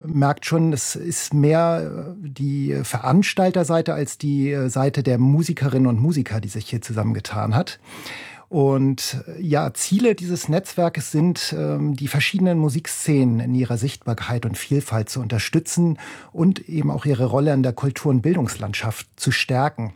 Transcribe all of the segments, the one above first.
merkt schon, es ist mehr die Veranstalterseite als die Seite der Musikerinnen und Musiker, die sich hier zusammengetan hat. Und ja, Ziele dieses Netzwerkes sind, die verschiedenen Musikszenen in ihrer Sichtbarkeit und Vielfalt zu unterstützen und eben auch ihre Rolle in der Kultur- und Bildungslandschaft zu stärken.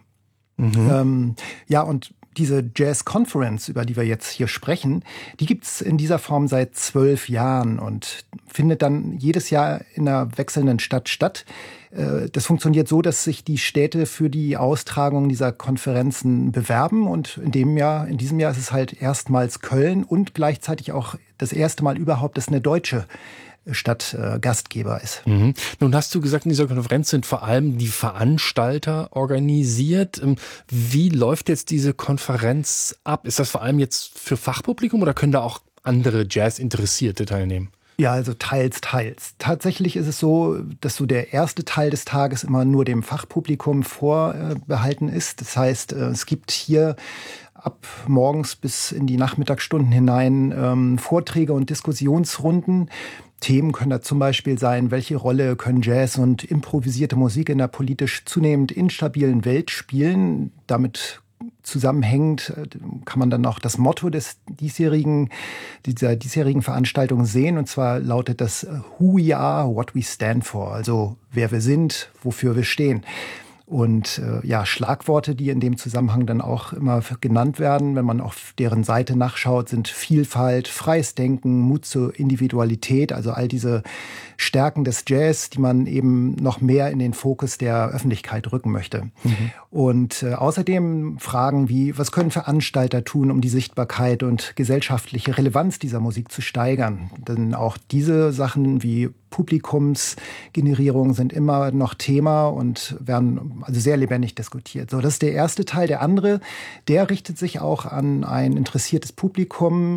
Ja, und diese Jazz Conference, über die wir jetzt hier sprechen, die gibt's in dieser Form seit 12 Jahren und findet dann jedes Jahr in einer wechselnden Stadt statt. Das funktioniert so, dass sich die Städte für die Austragung dieser Konferenzen bewerben und in diesem Jahr ist es halt erstmals Köln und gleichzeitig auch das erste Mal überhaupt, dass eine deutsche Stadt Gastgeber ist. Nun hast du gesagt, in dieser Konferenz sind vor allem die Veranstalter organisiert. Wie läuft jetzt diese Konferenz ab? Ist das vor allem jetzt für Fachpublikum oder können da auch andere Jazz-Interessierte teilnehmen? Ja, also teils, teils. Tatsächlich ist es so, dass so der erste Teil des Tages immer nur dem Fachpublikum vorbehalten ist. Das heißt, es gibt hier ab morgens bis in die Nachmittagsstunden hinein Vorträge und Diskussionsrunden. Themen können da zum Beispiel sein, welche Rolle können Jazz und improvisierte Musik in der politisch zunehmend instabilen Welt spielen. Damit zusammenhängend kann man dann auch das Motto dieser diesjährigen Veranstaltung sehen. Und zwar lautet das Who we are, what we stand for. Also wer wir sind, wofür wir stehen. Und Schlagworte, die in dem Zusammenhang dann auch immer genannt werden, wenn man auf deren Seite nachschaut, sind Vielfalt, freies Denken, Mut zur Individualität, also all diese Stärken des Jazz, die man eben noch mehr in den Fokus der Öffentlichkeit rücken möchte. Und außerdem Fragen wie, was können Veranstalter tun, um die Sichtbarkeit und gesellschaftliche Relevanz dieser Musik zu steigern? Denn auch diese Sachen wie Publikumsgenerierung sind immer noch Thema und werden also sehr lebendig diskutiert. So, das ist der erste Teil. Der andere, der richtet sich auch an ein interessiertes Publikum.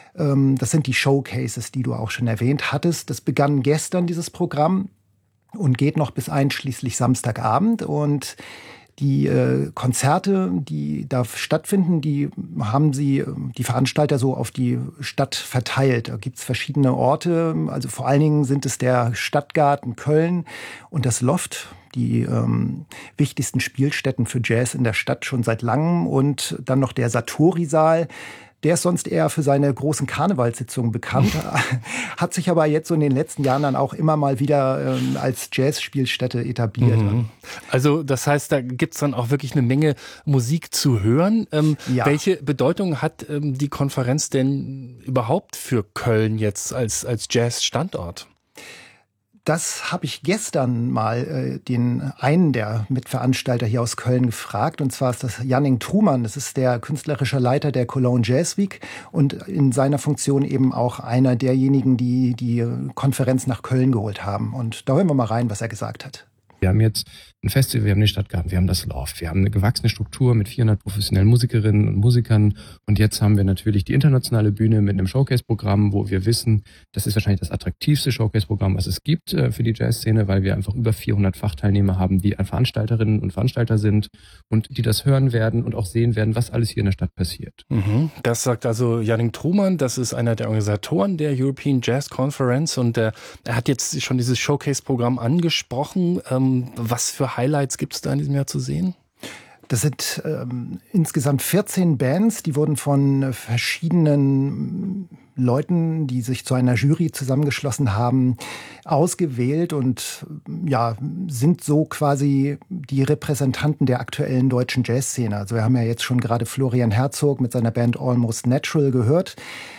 Das sind die Showcases, die du auch schon erwähnt hattest. Das begann gestern, dieses Programm, und geht noch bis einschließlich Samstagabend. Und die Konzerte, die da stattfinden, die haben die Veranstalter so auf die Stadt verteilt. Da gibt's verschiedene Orte. Also vor allen Dingen sind es der Stadtgarten Köln und das Loft, die wichtigsten Spielstätten für Jazz in der Stadt schon seit langem. Und dann noch der Satori-Saal. Der ist sonst eher für seine großen Karnevalssitzungen bekannt, hat sich aber jetzt so in den letzten Jahren dann auch immer mal wieder als Jazzspielstätte etabliert. Also das heißt, da gibt's dann auch wirklich eine Menge Musik zu hören. Ja. Welche Bedeutung hat die Konferenz denn überhaupt für Köln jetzt als Jazz-Standort? Das habe ich gestern mal einen der Mitveranstalter hier aus Köln gefragt. Und zwar ist das Janning Truman. Das ist der künstlerische Leiter der Cologne Jazz Week und in seiner Funktion eben auch einer derjenigen, die die Konferenz nach Köln geholt haben. Und da hören wir mal rein, was er gesagt hat. Wir haben jetzt ein Festival, wir haben den Stadtgarten, wir haben das Loft, wir haben eine gewachsene Struktur mit 400 professionellen Musikerinnen und Musikern und jetzt haben wir natürlich die internationale Bühne mit einem Showcase-Programm, wo wir wissen, das ist wahrscheinlich das attraktivste Showcase-Programm, was es gibt für die Jazzszene, weil wir einfach über 400 Fachteilnehmer haben, die Veranstalterinnen und Veranstalter sind und die das hören werden und auch sehen werden, was alles hier in der Stadt passiert. Das sagt also Janning Truman, das ist einer der Organisatoren der European Jazz Conference und er hat jetzt schon dieses Showcase-Programm angesprochen. Was für Highlights gibt es da in diesem Jahr zu sehen? Das sind insgesamt 14 Bands, die wurden von verschiedenen Leuten, die sich zu einer Jury zusammengeschlossen haben, ausgewählt und sind so quasi die Repräsentanten der aktuellen deutschen Jazzszene. Also wir haben ja jetzt schon gerade Florian Herzog mit seiner Band Almost Natural gehört.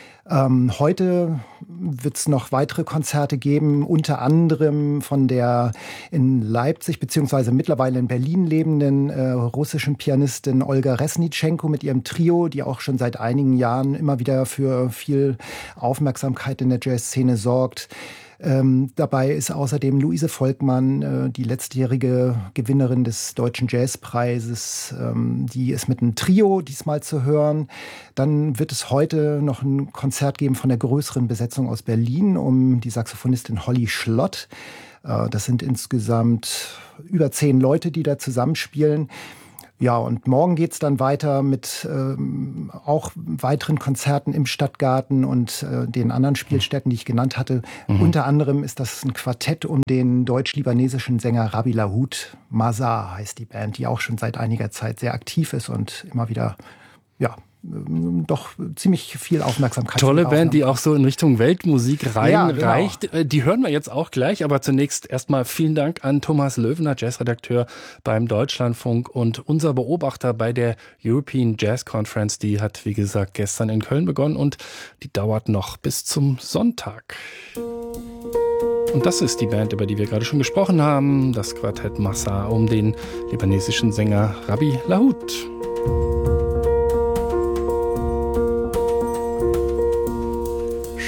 Heute wird es noch weitere Konzerte geben, unter anderem von der in Leipzig beziehungsweise mittlerweile in Berlin lebenden russischen Pianistin Olga Resnitschenko mit ihrem Trio, die auch schon seit einigen Jahren immer wieder für viel Aufmerksamkeit in der Jazzszene sorgt. Dabei ist außerdem Luise Volkmann, die letztjährige Gewinnerin des Deutschen Jazzpreises. Die ist mit einem Trio diesmal zu hören. Dann wird es heute noch ein Konzert geben von der größeren Besetzung aus Berlin um die Saxophonistin Holly Schlott. Das sind insgesamt über 10 Leute, die da zusammenspielen. Ja, und morgen geht's dann weiter mit auch weiteren Konzerten im Stadtgarten und den anderen Spielstätten, die ich genannt hatte. Unter anderem ist das ein Quartett um den deutsch-libanesischen Sänger Rabbi Lahoud. Mazar heißt die Band, die auch schon seit einiger Zeit sehr aktiv ist und immer wieder, ja, doch ziemlich viel Aufmerksamkeit. Tolle Band, die auch so in Richtung Weltmusik reinreicht. Ja, genau. Die hören wir jetzt auch gleich, aber zunächst erstmal vielen Dank an Thomas Löwener, Jazzredakteur beim Deutschlandfunk und unser Beobachter bei der European Jazz Conference. Die hat, wie gesagt, gestern in Köln begonnen und die dauert noch bis zum Sonntag. Und das ist die Band, über die wir gerade schon gesprochen haben, das Quartett Mazar um den libanesischen Sänger Rabbi Lahoud.